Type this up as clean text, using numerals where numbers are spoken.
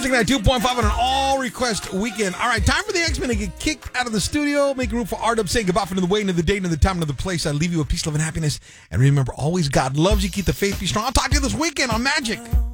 At 2.5 on an all-request weekend. All right, time for the X-Men to get kicked out of the studio. Make room for R-Dub. Say goodbye for the way, another date, another time, another place. I leave you with peace, love, and happiness. And remember, always God loves you. Keep the faith, be strong. I'll talk to you this weekend on Magic.